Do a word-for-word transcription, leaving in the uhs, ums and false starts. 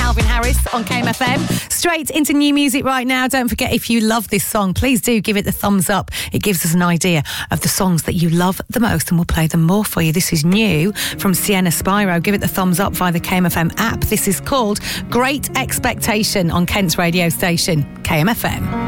Calvin Harris on K M F M. Straight into new music right now. Don't forget, if you love this song, please do give it the thumbs up. It gives us an idea of the songs that you love the most, and we'll play them more for you. This is new from Sienna Spyro. Give it the thumbs up via the K M F M app. This is called Great Expectation on Kent's radio station, K M F M.